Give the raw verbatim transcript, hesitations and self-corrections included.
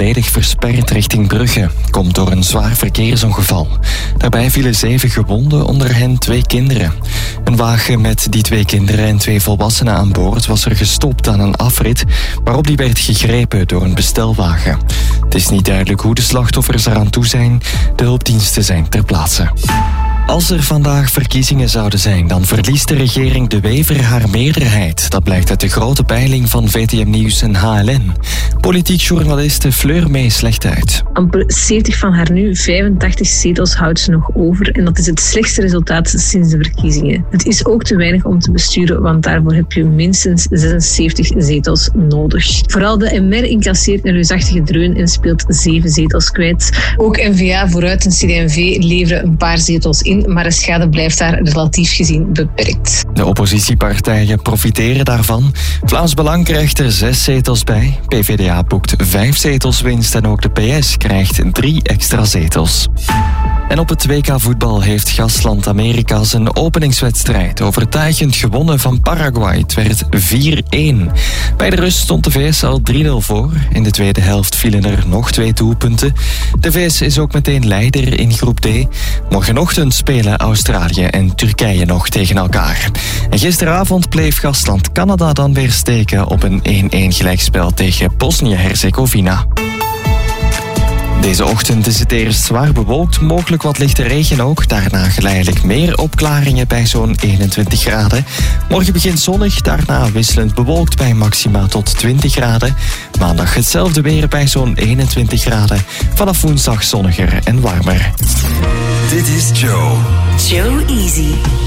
volledig versperd richting Brugge. Komt door een zwaar verkeersongeval. Daarbij vielen zeven gewonden, onder hen twee kinderen. Een wagen met die twee kinderen en twee volwassenen aan boord was er gestopt aan een afrit, waarop die werd gegrepen door een bestelwagen. Het is niet duidelijk hoe de slachtoffers eraan toe zijn. De hulpdiensten zijn ter plaatse. Als er vandaag verkiezingen zouden zijn, dan verliest de regering De Wever haar meerderheid. Dat blijkt uit de grote peiling van V T M Nieuws en H L N. Politiek journaliste Fleur Mees legt uit. Amper zeventig van haar nu vijfentachtig zetels houdt ze nog over. En dat is het slechtste resultaat sinds de verkiezingen. Het is ook te weinig om te besturen, want daarvoor heb je minstens zesenzeventig zetels nodig. Vooral de M R incasseert een reusachtige dreun en speelt zeven zetels kwijt. Ook N V A, Vooruit en C D en V leveren een paar zetels in, maar de schade blijft daar relatief gezien beperkt. De oppositiepartijen profiteren daarvan. Vlaams Belang krijgt er zes zetels bij. P V D A boekt vijf zetels winst en ook de P S krijgt drie extra zetels. En op het W K voetbal heeft gastland Amerika zijn openingswedstrijd overtuigend gewonnen van Paraguay. Het werd vier-een. Bij de rust stond de V S al drie nul voor. In de tweede helft vielen er nog twee doelpunten. De V S is ook meteen leider in groep D. Morgenochtend spelen Australië en Turkije nog tegen elkaar. En gisteravond bleef gastland Canada dan weer steken op een één-één gelijkspel tegen Bosnië-Herzegovina. Deze ochtend is het eerst zwaar bewolkt, mogelijk wat lichte regen ook. Daarna geleidelijk meer opklaringen bij zo'n eenentwintig graden. Morgen begint zonnig, daarna wisselend bewolkt bij maxima tot twintig graden. Maandag hetzelfde weer bij zo'n eenentwintig graden. Vanaf woensdag zonniger en warmer. Dit is Joe. Joe Easy.